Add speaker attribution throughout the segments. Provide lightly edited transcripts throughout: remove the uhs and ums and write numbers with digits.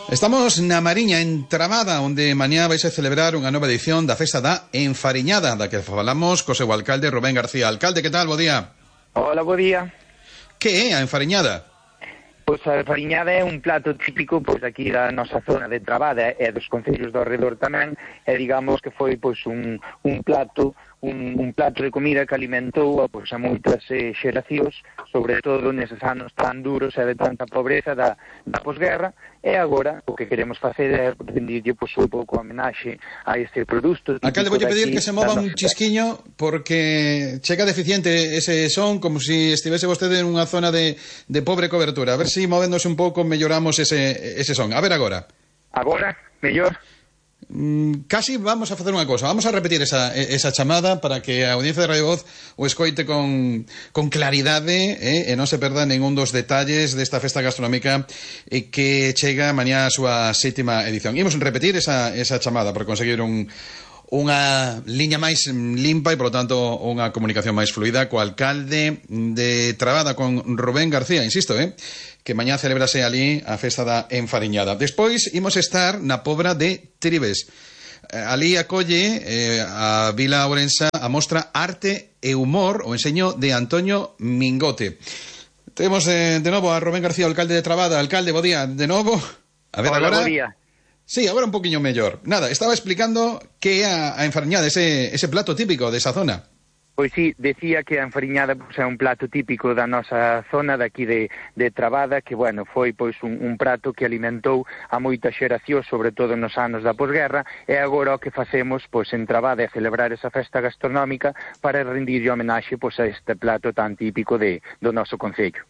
Speaker 1: Estamos na Mariña, en Tramada, onde mañá vais a celebrar unha nova edición da Festa da Enfariñada, da que falamos co seu alcalde Rubén García. Alcalde, que tal? Bo día.
Speaker 2: Hola, bo día.
Speaker 1: Que é a enfariñada?
Speaker 2: Pois a enfariñada é un plato típico pois aquí da nosa zona de Trabada e dos concellos do arredor tamén, e digamos que foi pois un plato de comida que alimentou pois, a moitas xeracións, sobre todo neses anos tan duros e de tanta pobreza da posguerra, e agora o que queremos facer é rendirlle pois, un pouco homenaxe a este produto.
Speaker 1: Alcalde, voulle pedir que se mova un chisquiño porque chega deficiente ese son, como si estivese vostede en unha zona de pobre cobertura. A ver se movéndose un pouco melloramos ese son. A ver agora.
Speaker 2: Agora, mellor.
Speaker 1: Casi vamos a facer unha cosa. Vamos a repetir esa chamada para que a audiencia de Radio Voz o escoite con claridade e non se perda ningún dos detalles desta festa gastronómica que chega mañá a súa 7ª edición. Imos repetir esa chamada para conseguir unha liña máis limpa e, polo tanto, unha comunicación máis fluida co alcalde de Trabada, con Rubén García, insisto, que mañá celebrase ali a festa da Enfariñada. Despois imos estar na Pobra de Tribes. Ali acolle a Vila Ourensa a mostra Arte e Humor, o enseño de Antonio Mingote. Temos de novo a Rubén García, alcalde de Trabada. Alcalde, bo día de novo. A ver,
Speaker 2: hola,
Speaker 1: agora.
Speaker 2: Bo día.
Speaker 1: Sí, agora un poquinho mellor. Nada, estaba explicando que é a enfariñada, ese plato típico desa zona.
Speaker 2: Pois sí, decía que a enfariñada pois, é un plato típico da nosa zona daqui de Trabada, que, bueno, foi pois un prato que alimentou a moita xeración, sobre todo nos anos da posguerra, e agora o que facemos pois en Trabada é celebrar esa festa gastronómica para rendirlle homenaxe pois a este plato tan típico do noso concello.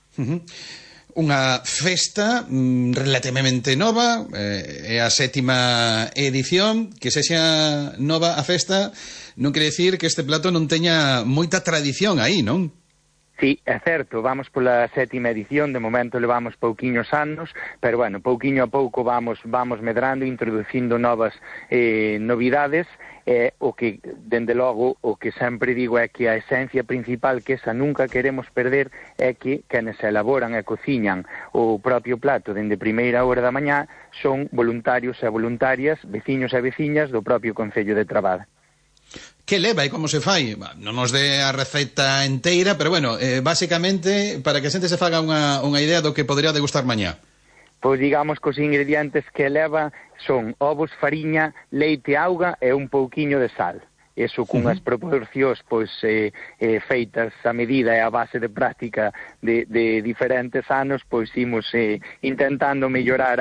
Speaker 1: Unha festa relativamente nova, é a 7ª edición. Que sexa nova a festa non quere dicir que este plato non teña moita tradición aí, non?
Speaker 2: Sí, é certo, vamos pola 7ª edición, de momento levamos pouquiños anos, pero bueno, pouquiño a pouco vamos medrando, introducindo novas novidades. O que, dende logo, o que sempre digo é que a esencia principal, que esa nunca queremos perder, é que quenes elaboran e cociñan o propio plato dende primeira hora da mañá son voluntarios e voluntarias, veciños e veciñas do propio concello de Trabada.
Speaker 1: Que leva e como se fai? Non nos dé a receta enteira, pero bueno, basicamente, para que a xente se faga unha idea do que podría degustar mañá.
Speaker 2: Pois digamos que os ingredientes que leva son ovos, fariña, leite, auga e un pouquiño de sal. Eso cunhas proporcións pois feitas a medida e a base de práctica de diferentes anos, pois imos intentando mellorar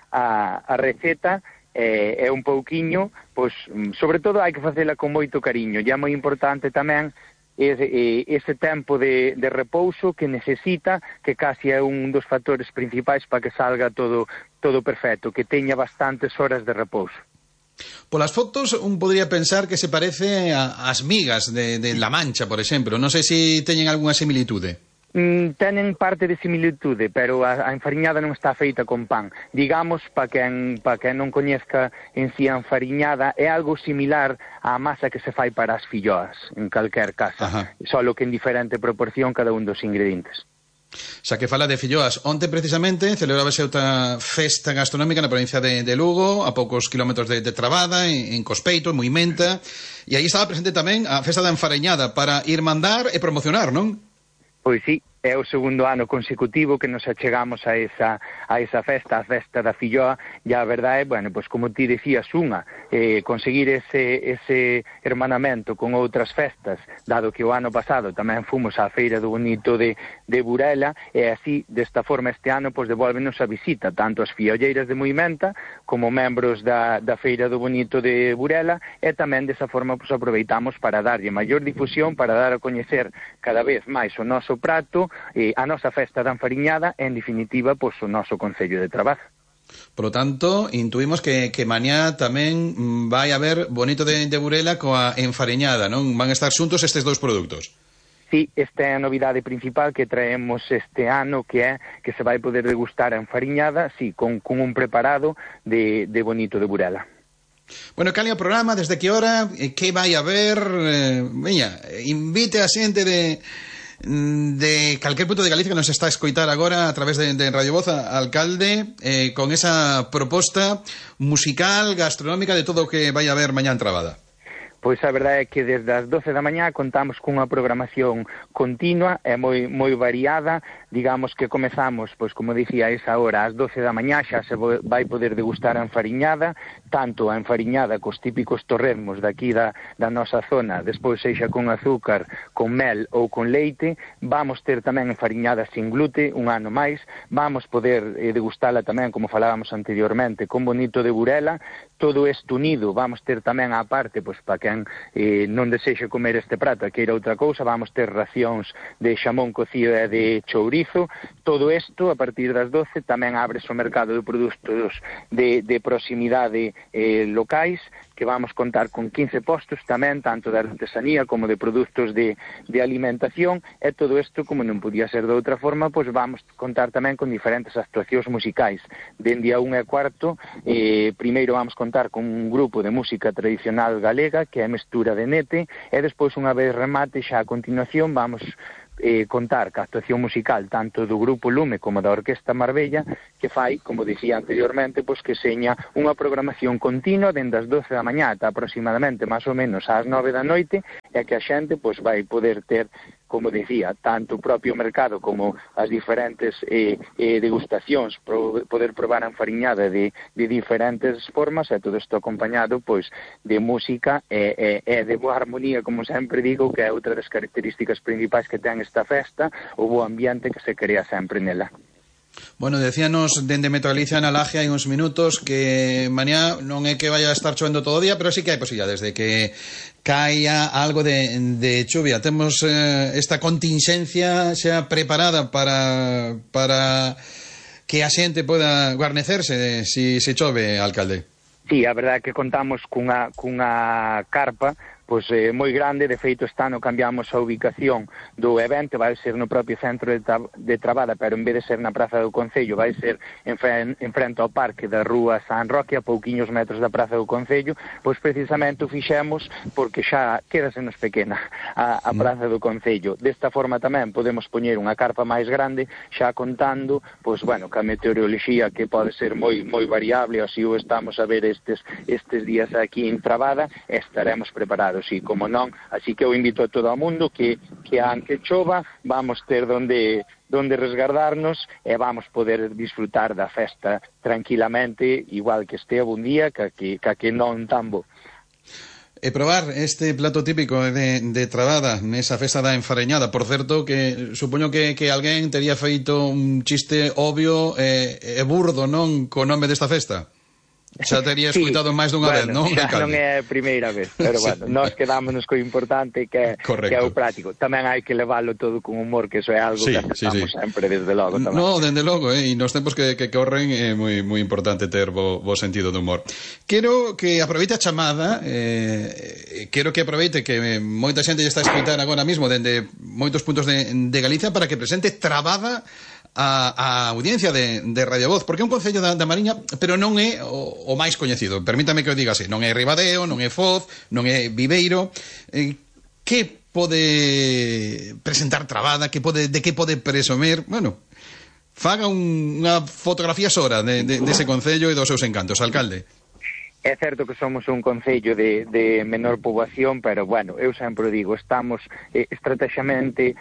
Speaker 2: a receta e un pouquiño, pois sobre todo hai que facela con moito cariño. E é moi importante tamén ese tempo de repouso que necesita, que casi é un dos factores principais para que salga todo perfecto, que teña bastantes horas de repouso.
Speaker 1: Polas fotos un podría pensar que se parece ás migas de La Mancha, por exemplo. Non sei se teñen algunha similitude.
Speaker 2: Tenen parte de similitude, pero a enfariñada non está feita con pan. Digamos, para quen non coñezca en si a enfariñada, é algo similar á masa que se fai para as filloas, en calquer casa, solo que en diferente proporción cada un dos ingredientes.
Speaker 1: Xa que fala de filloas, onte precisamente celebrábase outra festa gastronómica na provincia de Lugo, a poucos kilómetros de Trabada, en Cospeito, en Muimenta, e aí estaba presente tamén a festa da enfariñada para irmandar e promocionar, non?
Speaker 2: Pois sí, é o segundo ano consecutivo que nos achegamos a esa festa, a festa da filloa, e a verdade, bueno, pois como ti decías, conseguir ese hermanamento con outras festas, dado que o ano pasado tamén fomos á Feira do Bonito de Burela, e así, desta forma, este ano, pois devolvenos a visita, tanto as fiolleiras de Muimenta, como membros da Feira do Bonito de Burela, e tamén desa forma, pois aproveitamos para darlle maior difusión, para dar a coñecer cada vez máis o noso prato, a nosa festa da enfariñada, en definitiva, pois o noso concello de Trabada.
Speaker 1: Por lo tanto, intuimos que mañá tamén vai haber Bonito de Burela coa enfariñada, non? Van a estar xuntos estes dous produtos.
Speaker 2: Sí, esta é a novidade principal que traemos este ano, que é que se vai poder degustar a enfariñada, sí, con un preparado de Bonito de Burela.
Speaker 1: Bueno, cal é o programa, desde que hora, que vai haber? Veña, invite a xente de calquer punto de Galicia que nos está a escoitar agora a través de Radio Voz, alcalde, con esa proposta musical, gastronómica, de todo o que vai a haber mañá en Trabada?
Speaker 2: Pois a verdade é que desde as 12 da mañá contamos cunha programación continua e moi variada. Digamos que comezamos, pois como dicía, a esa hora, ás 12 da mañá xa se vai poder degustar a enfariñada, tanto a enfariñada cos típicos torrezmos daqui da nosa zona, despois sexa con azúcar, con mel ou con leite. Vamos ter tamén enfariñada sin glute, un ano máis. Vamos poder degustala tamén, como falábamos anteriormente, con bonito de Burela. Todo isto unido, vamos ter tamén á parte, pois para quen non desexe comer este prato e queira outra cousa, vamos ter racións de xamón cocido e de chourizo. Todo isto, a partir das 12, tamén abres o mercado de produtos de proximidade locais, que vamos contar con 15 postos tamén, tanto de artesanía como de produtos de alimentación, e todo isto, como non podía ser de outra forma, pois vamos contar tamén con diferentes actuacións musicais. Dende a 1:15, primeiro vamos contar con un grupo de música tradicional galega, que é mestura de nete, e despois, unha vez remate, xa a continuación, vamos contar ca actuación musical tanto do Grupo Lume como da Orquesta Marbella, que fai, como dicía anteriormente, pois que seña unha programación continua dende as 12 da mañá ata aproximadamente máis ou menos ás 9 da noite, e que a xente pois vai poder ter, como dicía, tanto o propio mercado como as diferentes degustacións, poder probar a enfariñada de diferentes formas, e todo isto acompañado pois de música e de boa armonía, como sempre digo, que é outra das características principais que ten esta festa, o bo ambiente que se crea sempre nela.
Speaker 1: Bueno, decíanos dende Metro Galicia na Laje hai uns minutos que mañá non é que vaya a estar chovendo todo o día, pero sí que hai posibilidades de que caia algo de chuvia. Temos esta contingencia xa preparada para que a xente poda guarnecerse se chove, alcalde.
Speaker 2: Sí, a verdade é que contamos cunha carpa pois moi grande. De feito, este ano cambiamos a ubicación do evento, vai ser no propio centro de Trabada, pero en vez de ser na Praza do Concello, vai ser en frente ao parque da Rúa San Roque, a pouquiños metros da Praza do Concello. Pois precisamente o fixemos porque xa quédasenos pequena a Praza do Concello. Desta forma tamén podemos poñer unha carpa máis grande, xa contando, pois bueno, ca meteoroloxía, que pode ser moi variable, así o estamos a ver estes días aquí en Trabada, e estaremos preparados. Sí, como non, así que eu invito a todo o mundo que aunque chova, vamos ter donde resguardarnos e vamos poder disfrutar da festa tranquilamente, igual que estea bon día, que non tan bo.
Speaker 1: E probar este plato típico de Trabada nesa festa da enfariñada. Por certo, que supoño que alguén tería feito un chiste obvio e burdo, non, co nome desta festa. Xa tería escuitado máis dunha vez, non?
Speaker 2: Xa non é a primeira vez, pero bueno, nós quedámonos co importante que é o práctico. Tamén hai que leválo todo con humor, que eso é algo que aceptamos sempre, desde logo.
Speaker 1: No, dende logo, e nos tempos que corren é moi importante ter bo sentido de humor. Quero que aproveite a chamada, quero que aproveite que moita xente lle está a escutar agora mismo dende moitos puntos de Galicia para que presente Trabada a audiencia de Radio Voz, porque é un concello da Mariña, pero non é o máis coñecido. Permítame que o diga así, non é Ribadeo, non é Foz, non é Viveiro. Que pode presentar Trabada, de que pode presumir? Bueno, faga unha fotografía sora dese concello e dos seus encantos, alcalde.
Speaker 2: É certo que somos un concello de menor poboación, pero, bueno, eu sempre digo, estamos estratégicamente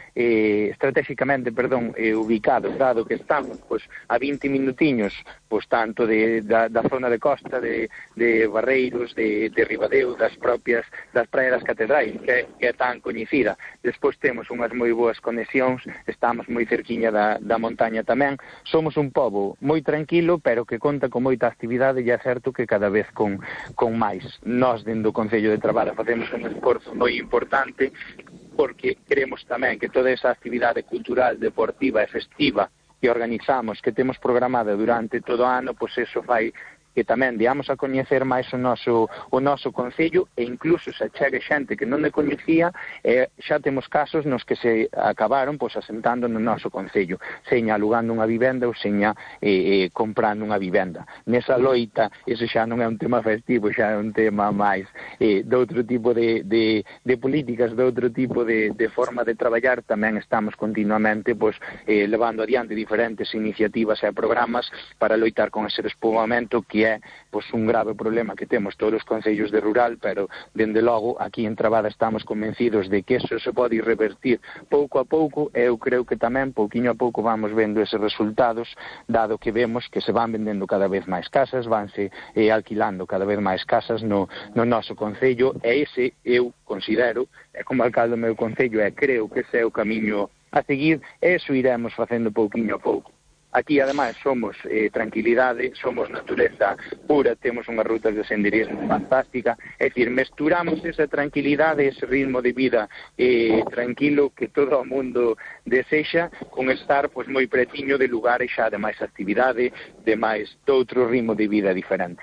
Speaker 2: ubicados, dado que estamos pois a 20 minutiños, pois tanto da zona de costa, de Barreiros, de Ribadeo, das praias das Catedrais, que é tan coñecida. Despois temos unhas moi boas conexións, estamos moi cerquiña da montaña tamén. Somos un pobo moi tranquilo, pero que conta con moita actividade, e é certo que cada vez con máis. Nós, dentro do Concello de Trabada, facemos un esforzo moi importante, porque queremos tamén que toda esa actividade cultural, deportiva e festiva que organizamos, que temos programada durante todo o ano, pois eso fai que tamén deamos a coñecer máis o noso concello, e incluso se chegue xente que non de coñecía, xa temos casos nos que se acabaron asentando no noso concello, seña alugando unha vivenda ou seña comprando unha vivenda. Nesa loita, eso xa non é un tema festivo, xa é un tema máis de outro tipo de políticas, de outro tipo de forma de traballar. Tamén estamos continuamente levando adiante diferentes iniciativas e programas para loitar con ese despoboamento, que é un grave problema que temos todos os concellos de rural, pero dende logo aquí en Trabada estamos convencidos de que eso se pode revertir pouco a pouco, e eu creo que tamén pouquiño a pouco vamos vendo eses resultados, dado que vemos que se van vendendo cada vez máis casas, vanse alquilando cada vez máis casas no noso concello, e ese eu considero, como alcalde do meu concello, e creo que ese é o camiño a seguir, e eso iremos facendo pouquiño a pouco. Aquí, ademais, somos tranquilidade, somos natureza pura, temos unhas rutas de senderismo fantástica, é dicir, mesturamos esa tranquilidade, ese ritmo de vida tranquilo que todo o mundo desexa, con estar moi pretiño de lugares xa de máis actividade, de outro ritmo de vida diferente.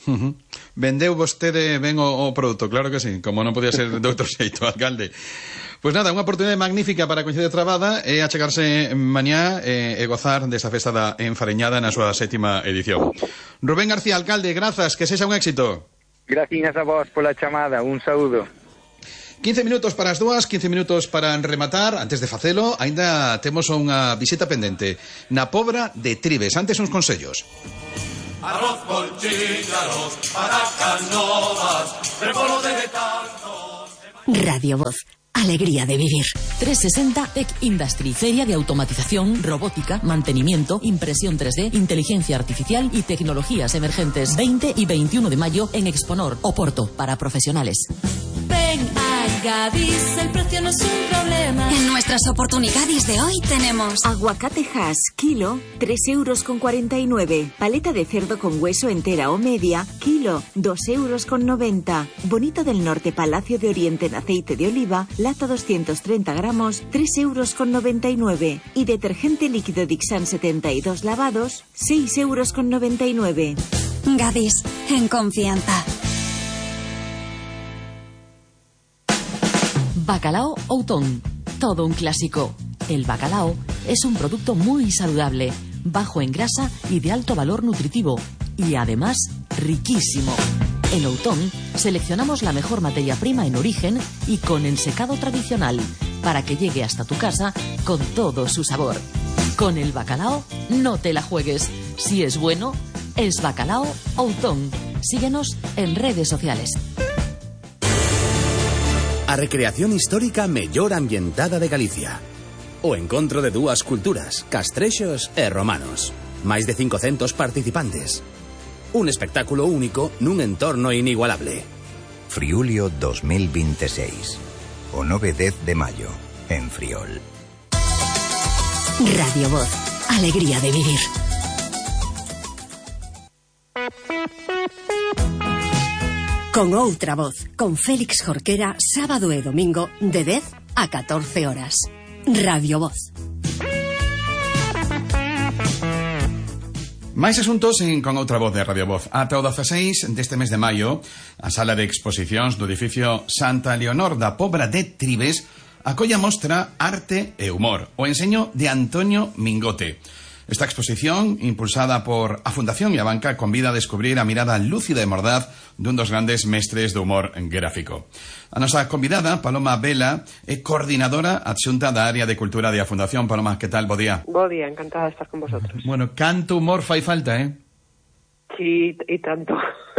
Speaker 1: Vendeu vostede ben o produto, claro que sí, como non podía ser de outro xeito, alcalde. Pois nada, unha oportunidade magnífica para coincidir Trabada e achegarse mañá e gozar desta festa da Enfareñada na súa 7ª edición. Rubén García, alcalde, grazas, que sexa un éxito.
Speaker 2: Graciñas a vos pola chamada, un saúdo.
Speaker 1: 15 minutos para as 2, 15 minutos para rematar. Antes de facelo, aínda temos unha visita pendente na Pobra de Tribes. Antes uns consellos.
Speaker 3: Arroz con chícharos para canovas, repolo de tantos.
Speaker 4: Radio Voz. Alegría de vivir. 360 Tech Industry, feria de automatización, robótica, mantenimiento, impresión 3D, inteligencia artificial y tecnologías emergentes. 20 y 21 de mayo en Exponor, Oporto, para profesionales.
Speaker 5: Ven a Gadis, el precio no es un problema.
Speaker 6: En nuestras oportunidades de hoy tenemos
Speaker 7: aguacate Hass, kilo, 3,49 €. Paleta de cerdo con hueso entera o media, kilo, 2,90 €. Bonito del Norte Palacio de Oriente en aceite de oliva, lata 230 gramos, 3,99 €. Y detergente líquido Dixan 72 lavados, 6,99 €.
Speaker 6: Gadis, en confianza.
Speaker 4: Bacalao Outón, todo un clásico. El bacalao es un producto muy saludable, bajo en grasa y de alto valor nutritivo, y además riquísimo. En Outón seleccionamos la mejor materia prima en origen y con ensecado tradicional, para que llegue hasta tu casa con todo su sabor. Con el bacalao no te la juegues. Si es bueno, es Bacalao Outón. Síguenos en redes sociales.
Speaker 8: A recreación histórica mellor ambientada de Galicia. O encontro de dúas culturas, castrexos e romanos. Máis de 500 participantes. Un espectáculo único nun entorno inigualable.
Speaker 9: Friulio 2026. O 9-10 de maio, en Friol.
Speaker 4: Radio Voz. Alegría de vivir.
Speaker 10: Con outra voz, con Félix Jorquera, sábado e domingo, de 10 a 14 horas. Radio Voz.
Speaker 1: Máis asuntos con outra voz de Radio Voz. Ata o 16 deste mes de maio, a sala de exposicións do edificio Santa Leonor da Pobra de Tribes acolle a mostra Arte e Humor, o enseño de Antonio Mingote. Esta exposición, impulsada por a Fundación e a Banca, convida a descubrir a mirada lúcida e mordaz dun dos grandes mestres do humor gráfico. A nosa convidada, Paloma Vela, é coordinadora adxunta da área de cultura da Fundación. Paloma, que tal? Bo día.
Speaker 11: Bo día, encantada de estar con vosotros.
Speaker 1: Bueno, canto humor fai falta, eh?
Speaker 11: Sí, e tanto.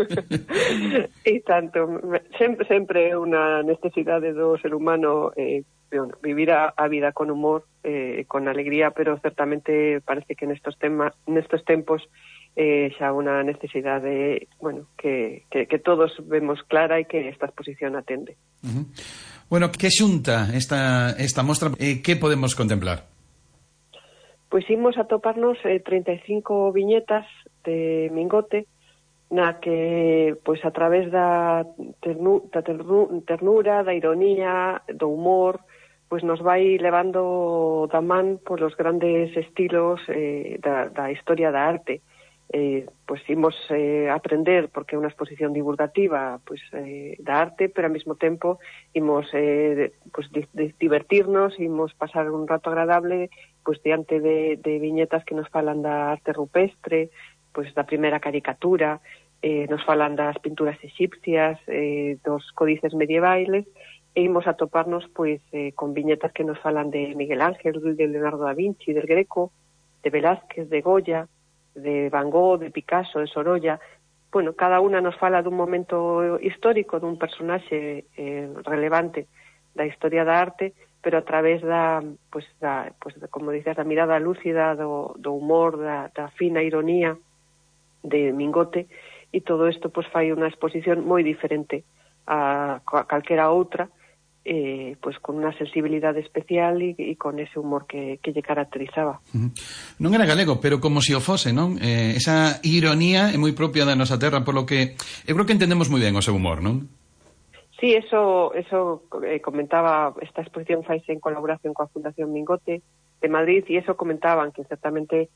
Speaker 11: E tanto. Sempre é unha necesidade do ser humano vivir a vida con humor, con alegría, pero certamente parece que nestos tempos xa unha necesidade, que todos vemos clara e que esta exposición atende.
Speaker 1: Bueno, que xunta esta mostra? Que podemos contemplar?
Speaker 11: Pois imos a toparnos 35 viñetas de Mingote, na que, pois, a través da ternura, da ironía, do humor, pois nos vai levando da man polos grandes estilos da historia da arte. pois imos aprender, porque é unha exposición divulgativa pois da arte, pero ao mesmo tempo imos pois divertirnos, imos pasar un rato agradable pois diante de viñetas que nos falan da arte rupestre, pois da primeira caricatura, nos falan das pinturas egipcias, dos códices medievais, e imos atoparnos pois con viñetas que nos falan de Miguel Ángel, de Leonardo da Vinci, del Greco, de Velázquez, de Goya, de Van Gogh, de Picasso, de Sorolla. Bueno, cada unha nos fala dun momento histórico, dun personaxe relevante da historia da arte, pero a través da como dices, da mirada lúcida, do humor, da fina ironía de Mingote, e todo isto pois fai unha exposición moi diferente a calquera outra, pois con unha sensibilidade especial e con ese humor que lle caracterizaba.
Speaker 1: Non era galego, pero como se o fose, non? Esa ironía é moi propia da nosa terra, polo que eu creo que entendemos moi ben o seu humor, non?
Speaker 11: Sí, eso comentaba, esta exposición faise en colaboración coa Fundación Mingote de Madrid, e eso comentaban que certamente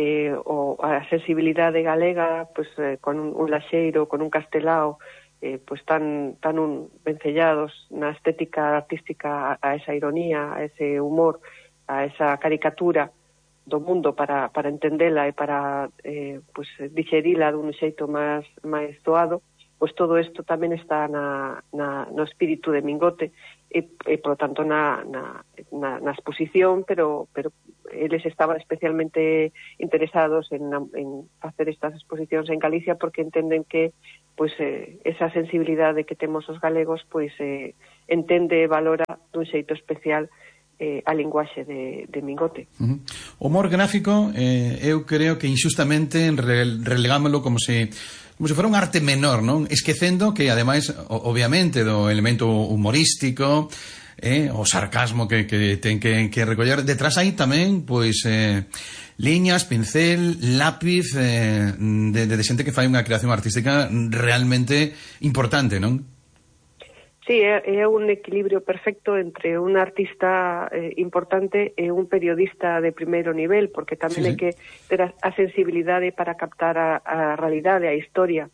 Speaker 11: a sensibilidade galega, pois con un laxeiro, con un castelao, pois tan vencellados na estética artística a esa ironía, a ese humor, a esa caricatura do mundo para entendela e para pois digerila dun xeito máis doado, pois todo isto tamén está no espírito de Mingote e por tanto na exposición, pero eles estaban especialmente interesados en facer estas exposicións en Galicia porque entenden que pois esa sensibilidade que temos os galegos pois entende e valora dun xeito especial a linguaxe de Mingote.
Speaker 1: O humor gráfico eu creo que inxustamente relegámoslo como se fora un arte menor, non? Esquecendo que ademais obviamente do elemento humorístico, o sarcasmo que ten que recoller, detrás hai tamén pois liñas, pincel, lápiz de xente que fai unha creación artística realmente importante, non?
Speaker 11: Sí, é un equilibrio perfecto entre un artista importante e un periodista de primeiro nivel, porque tamén hai que ter a sensibilidade para captar a realidade, a historia,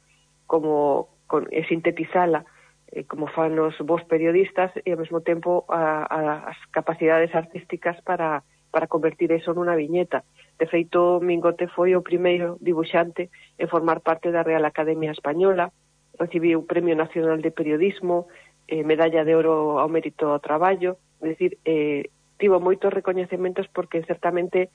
Speaker 11: e sintetizala, como fan os vos periodistas, e ao mesmo tempo as capacidades artísticas para convertir eso nunha viñeta. De feito, Mingote foi o primeiro dibuixante en formar parte da Real Academia Española, recibiu o Premio Nacional de Periodismo, medalla de oro ao mérito ao traballo, é dicir, tivo moitos recoñecementos porque certamente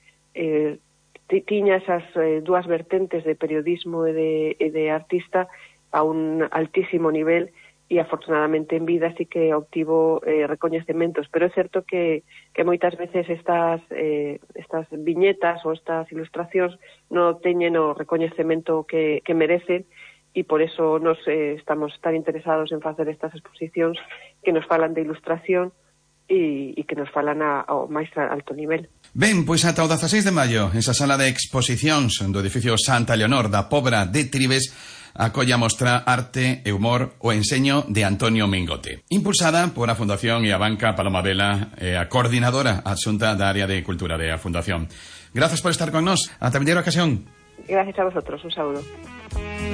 Speaker 11: tiña esas dúas vertentes de periodismo e de artista a un altísimo nivel, e afortunadamente en vida sí que obtivo recoñecementos, pero é certo que moitas veces estas viñetas ou estas ilustracións non teñen o recoñecemento que merecen, e por eso nos estamos tan interesados en facer estas exposicións que nos falan de ilustración e que nos falan ao máis alto nivel.
Speaker 1: Ben, pois ata o 16 de maio, esa sala de exposicións do edificio Santa Leonor da Pobra de Tribes acolla a mostra Arte e Humor, o enseño de Antonio Mingote, impulsada por a Fundación e a Banca Paloma Vela, a coordinadora adxunta da área de cultura da Fundación. Grazas por estar con nós. Ata a vindeira ocasión.
Speaker 11: Gracias a vosotros. Un saúdo.